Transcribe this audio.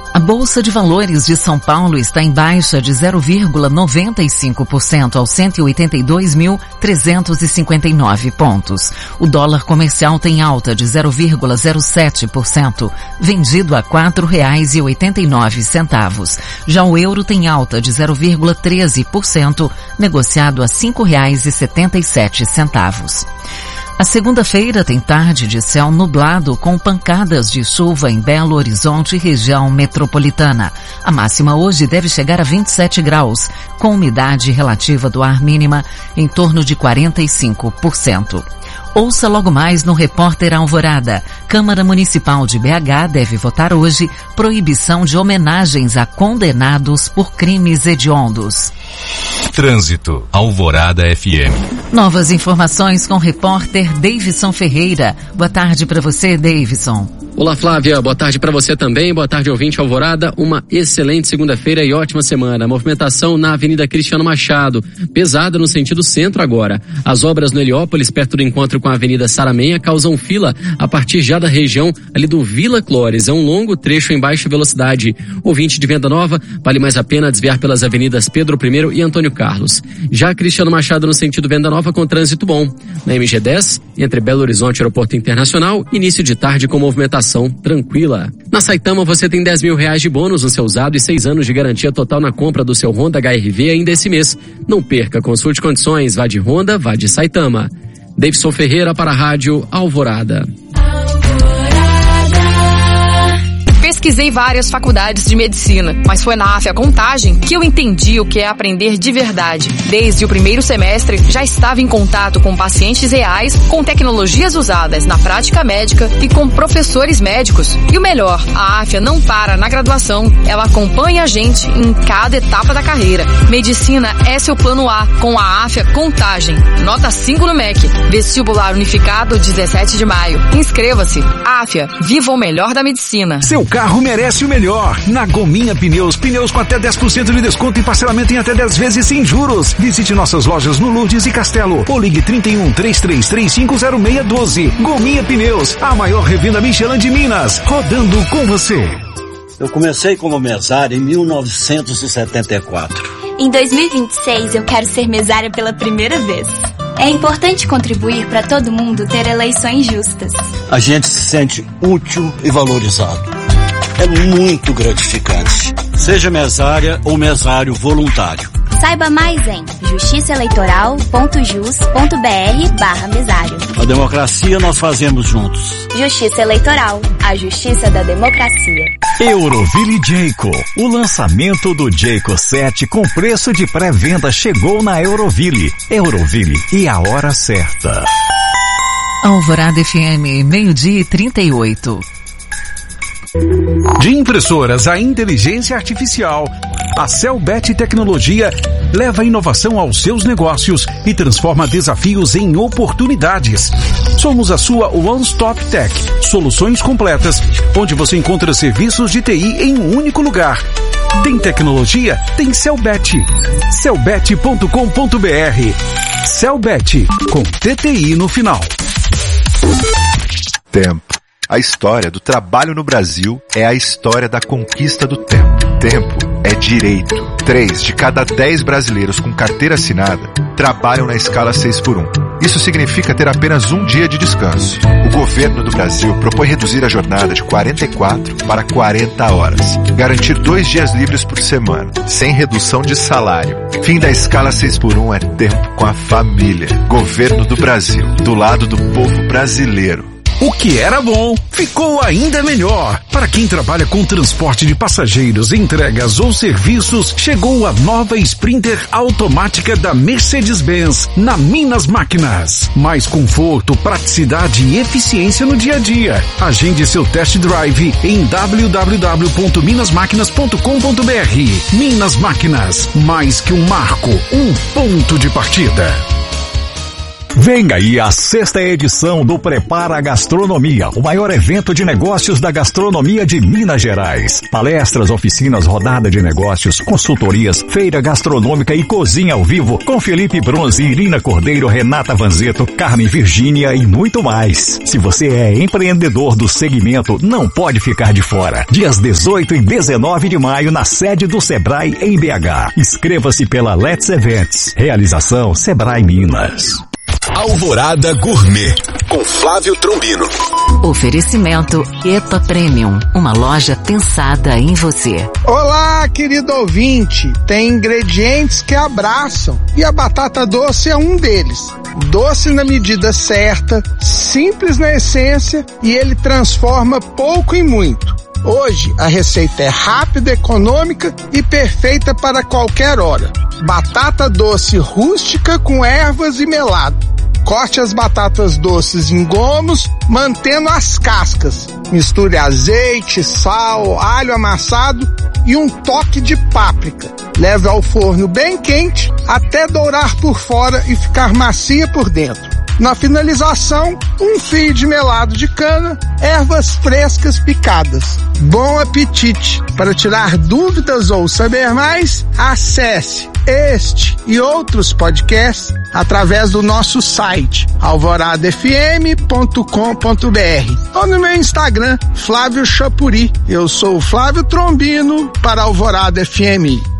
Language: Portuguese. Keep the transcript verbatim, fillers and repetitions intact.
A Bolsa de Valores de São Paulo está em baixa de zero vírgula noventa e cinco por cento aos cento e oitenta e dois mil trezentos e cinquenta e nove pontos. O dólar comercial tem alta de zero vírgula zero sete por cento, vendido a quatro reais e oitenta e nove centavos. Já o euro tem alta de zero vírgula treze por cento, negociado a cinco reais e setenta e sete centavos. A segunda-feira tem tarde de céu nublado com pancadas de chuva em Belo Horizonte e região metropolitana. A máxima hoje deve chegar a vinte e sete graus, com umidade relativa do ar mínima em torno de quarenta e cinco por cento. Ouça logo mais no Repórter Alvorada. Câmara Municipal de B H deve votar hoje proibição de homenagens a condenados por crimes hediondos. Trânsito, Alvorada F M. Novas informações com o repórter Davidson Ferreira. Boa tarde para você, Davidson. Olá, Flávia. Boa tarde para você também. Boa tarde, ouvinte Alvorada. Uma excelente segunda-feira e ótima semana. Movimentação na Avenida Cristiano Machado. Pesada no sentido centro agora. As obras no Heliópolis, perto do encontro com a Avenida Saramenha, causam fila a partir já da região ali do Vila Clores. É um longo trecho em baixa velocidade. Ouvinte de Venda Nova, vale mais a pena desviar pelas avenidas Pedro I e Antônio Carlos. Já Cristiano Machado no sentido Venda Nova com trânsito bom. Na M G dez, entre Belo Horizonte e Aeroporto Internacional, início de tarde com movimentação tranquila. Na Saitama você tem dez mil reais de bônus no seu usado e seis anos de garantia total na compra do seu Honda H R V ainda esse mês. Não perca, consulte condições, vá de Honda, vá de Saitama. Davidson Ferreira para a Rádio Alvorada. Pesquisei várias faculdades de medicina, mas foi na Afia Contagem que eu entendi o que é aprender de verdade. Desde o primeiro semestre, já estava em contato com pacientes reais, com tecnologias usadas na prática médica e com professores médicos. E o melhor, a Afia não para na graduação, ela acompanha a gente em cada etapa da carreira. Medicina é seu plano A, com a Afia Contagem. Nota cinco no M E C. Vestibular unificado, dezessete de maio. Inscreva-se. Afia, viva o melhor da medicina. Seu carro merece o melhor. Na Gominha Pneus, pneus com até dez por cento de desconto e parcelamento em até dez vezes sem juros. Visite nossas lojas no Lourdes e Castelo ou ligue trinta e um, trinta e três, trinta e cinco, zero seis um dois. Gominha Pneus, a maior revenda Michelin de Minas, rodando com você. Eu comecei como mesário em mil novecentos e setenta e quatro. Em dois mil e vinte e seis eu quero ser mesária pela primeira vez. É importante contribuir para todo mundo ter eleições justas. A gente se sente útil e valorizado. É muito gratificante. Seja mesária ou mesário voluntário. Saiba mais em justiçaeleitoral ponto jus ponto br barra mesário. A democracia nós fazemos juntos. Justiça Eleitoral, a justiça da democracia. Euroville Jayco. O lançamento do Jayco sete com preço de pré-venda chegou na Euroville. Euroville e a hora certa. Alvorada F M, meio-dia e trinta e oito. De impressoras à inteligência artificial, a Celbet Tecnologia leva a inovação aos seus negócios e transforma desafios em oportunidades. Somos a sua One Stop Tech, soluções completas, onde você encontra serviços de T I em um único lugar. Tem tecnologia? Tem Celbet. celbet ponto com ponto br. Celbet, com T T I no final. Tempo. A história do trabalho no Brasil é a história da conquista do tempo. Tempo é direito. Três de cada dez brasileiros com carteira assinada trabalham na escala seis por um. Isso significa ter apenas um dia de descanso. O governo do Brasil propõe reduzir a jornada de quarenta e quatro para quarenta horas. Garantir dois dias livres por semana, sem redução de salário. Fim da escala seis por um é tempo com a família. Governo do Brasil, do lado do povo brasileiro. O que era bom, ficou ainda melhor. Para quem trabalha com transporte de passageiros, entregas ou serviços, chegou a nova Sprinter automática da Mercedes-Benz na Minas Máquinas. Mais conforto, praticidade e eficiência no dia a dia. Agende seu test drive em w w w ponto minas máquinas ponto com ponto br. Minas Máquinas, mais que um marco, um ponto de partida. Venha aí a sexta edição do Prepara Gastronomia, o maior evento de negócios da gastronomia de Minas Gerais. Palestras, oficinas, rodada de negócios, consultorias, feira gastronômica e cozinha ao vivo com Felipe Bronze, Irina Cordeiro, Renata Vanzeto, Carmen Virgínia e muito mais. Se você é empreendedor do segmento, não pode ficar de fora. Dias dezoito e dezenove de maio na sede do Sebrae em B H. Inscreva-se pela Let's Events. Realização Sebrae Minas. Alvorada Gourmet, com Flávio Trombino. Oferecimento EPA Premium, uma loja pensada em você. Olá, querido ouvinte. Tem ingredientes que abraçam e a batata doce é um deles. Doce na medida certa, simples na essência e ele transforma pouco em muito. Hoje a receita é rápida, econômica e perfeita para qualquer hora. Batata doce rústica com ervas e melado. Corte as batatas doces em gomos, mantendo as cascas. Misture azeite, sal, alho amassado e um toque de páprica. Leve ao forno bem quente até dourar por fora e ficar macia por dentro. Na finalização, um fio de melado de cana, ervas frescas picadas. Bom apetite! Para tirar dúvidas ou saber mais, acesse este e outros podcasts através do nosso site alvorada f m ponto com ponto b r ou no meu Instagram, Flávio Chapuri. Eu sou o Flávio Trombino para Alvorada F M.